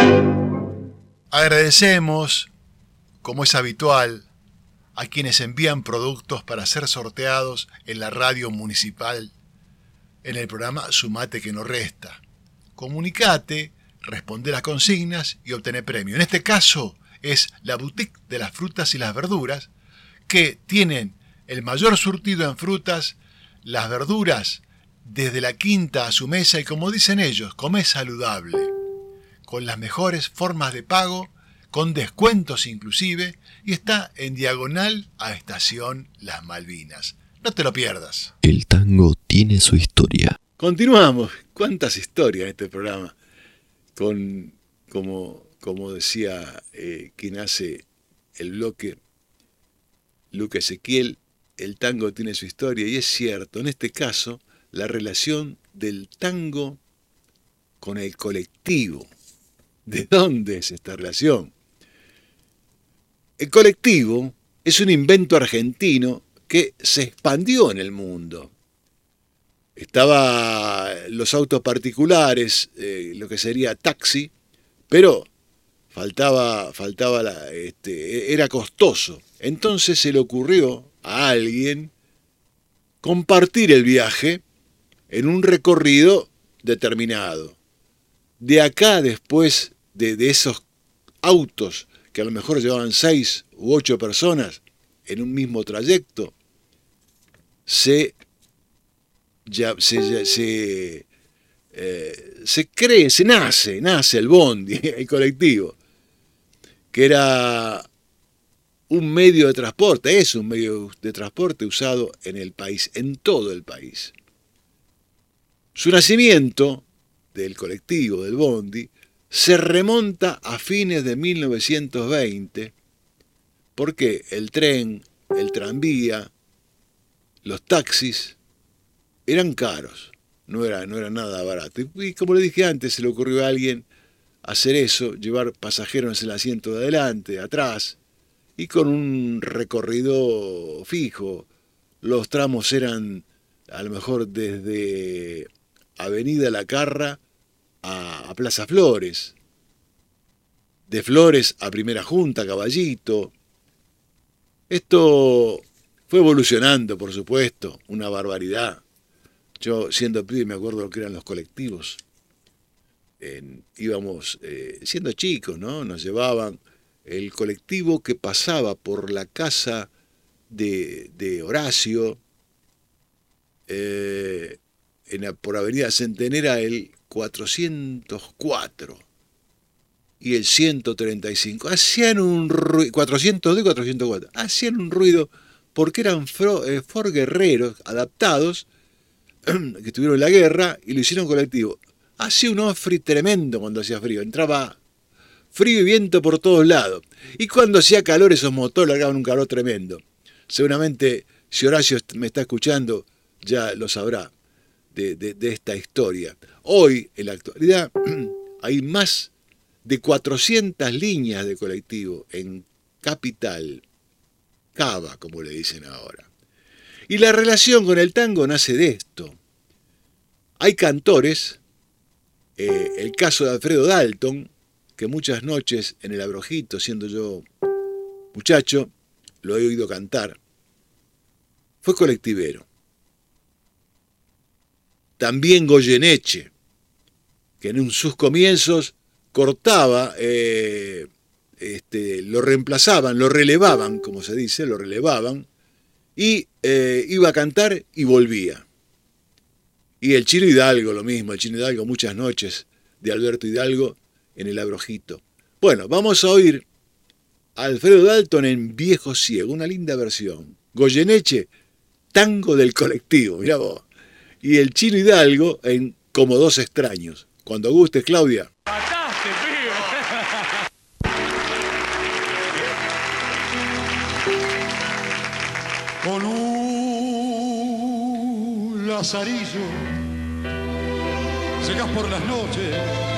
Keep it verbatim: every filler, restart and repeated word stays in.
Agradecemos, como es habitual, a quienes envían productos para ser sorteados en la radio municipal en el programa Sumate que no resta. Comunicate, responde las consignas y obtené premio. En este caso es la Boutique de las Frutas y las Verduras, que tienen el mayor surtido en frutas, las verduras desde la quinta a su mesa y, como dicen ellos, come saludable, con las mejores formas de pago, con descuentos inclusive, y está en diagonal a Estación Las Malvinas. No te lo pierdas. El tango tiene su historia. Continuamos. ¿Cuántas historias en este programa? Con, como, como decía eh, quien hace el bloque, Luca Ezequiel, el tango tiene su historia, y es cierto, en este caso, la relación del tango con el colectivo. ¿De dónde es esta relación? El colectivo es un invento argentino que se expandió en el mundo. Estaban los autos particulares, eh, lo que sería taxi, pero faltaba, faltaba la, este, era costoso. Entonces se le ocurrió a alguien compartir el viaje en un recorrido determinado. De acá, después de, de esos autos que a lo mejor llevaban seis u ocho personas en un mismo trayecto, se, ya, se, se, eh, se cree, se nace, nace el bondi, el colectivo, que era un medio de transporte, es un medio de transporte usado en el país, en todo el país. Su nacimiento del colectivo, del bondi, se remonta a fines de mil novecientos veinte, porque el tren, el tranvía, los taxis eran caros, no era, no era nada barato. Y como le dije antes, se le ocurrió a alguien hacer eso, llevar pasajeros en el asiento de adelante, atrás, y con un recorrido fijo. Los tramos eran a lo mejor desde Avenida La Carra a, a Plaza Flores, de Flores a Primera Junta, Caballito. Esto fue evolucionando, por supuesto, una barbaridad. Yo, siendo pibe, me acuerdo lo que eran los colectivos. En, íbamos, eh, siendo chicos, ¿no? Nos llevaban el colectivo que pasaba por la casa de, de Horacio, eh, en la, por Avenida Centenera, el cuatrocientos cuatro y el ciento treinta y cinco. Hacían un ruido, cuatrocientos dos y cuatrocientos cuatro, hacían un ruido porque eran Ford eh, guerreros adaptados que estuvieron en la guerra y lo hicieron colectivo. Hacía un ofri tremendo cuando hacía frío, entraba frío y viento por todos lados. Y cuando hacía calor, esos motores largaban un calor tremendo. Seguramente, si Horacio me está escuchando, ya lo sabrá de, de, de esta historia. Hoy, en la actualidad, hay más de cuatrocientas líneas de colectivo en Capital, Cava, como le dicen ahora. Y la relación con el tango nace de esto. Hay cantores, eh, el caso de Alfredo Dalton, que muchas noches en el Abrojito, siendo yo muchacho, lo he oído cantar, fue colectivero. También Goyeneche, que en sus comienzos cortaba, eh, este, lo reemplazaban, lo relevaban, como se dice, lo relevaban, y eh, iba a cantar y volvía. Y el Chino Hidalgo, lo mismo, el Chino Hidalgo, muchas noches de Alberto Hidalgo en el Abrojito. Bueno, vamos a oír a Alfredo Dalton en Viejo Ciego, una linda versión. Goyeneche, Tango del Colectivo, mirá vos. Y el Chino Hidalgo en Como dos extraños. Cuando gustes, Claudia. ¡Mataste, pibe! Con un lazarillo, llegas por las noches